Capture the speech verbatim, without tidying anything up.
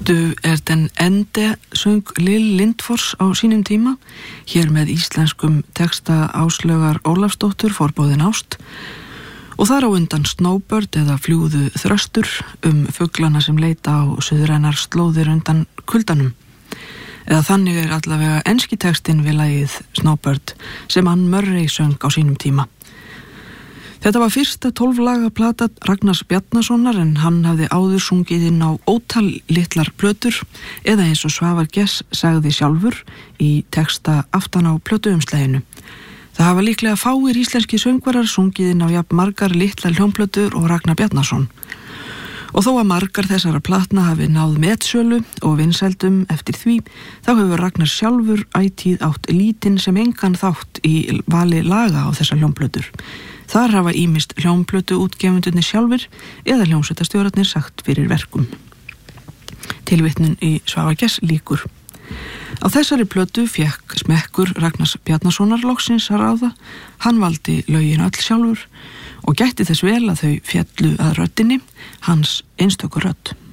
Du er den ende, söng Lill Lindfors á sínum tíma, hér með íslenskum texta Áslaugar Ólafsdóttur, Forbóðin ást, og þar á undan Snowbird eða Fljúgðu þröstur um fuglana sem leita á suðrænar slóðir undan kuldanum. Eða þannig er allavega enski textin við lagið Snowbird sem Ann Murray söng á sínum tíma. Þetta var fyrsta tólflaga plata Ragnars Bjarnasonar en hann hafði áður sungið inn á ótal litlar plötur eða eins og Svavar Gess sagði sjálfur í texta aftan á plötuumslæginu. Það hafa líklega fáir íslenski söngvarar sungið inn á jafn margar litlar hljómplötur og Ragnar Bjarnason. Og þó að margar þessara platna hafi náð metsölu og vinsældum eftir því, þá hefur Ragnar sjálfur ætíð átt lítinn sem engan þátt í vali laga á þessar hljómplötur. Þar hafa ýmist hljómplötu útgefendurnir sjálfur eða hljómsveitarstjórarnir sagt fyrir verkum. Tilvitnun í Svavar Gess lýkur. Á þessari plötu fékk smekkur Ragnars Bjarnasonar loksins að ráða. Hann valdi lögin öll sjálfur og gætti þess vel að þau féllu að röddinni, hans einstöku rödd.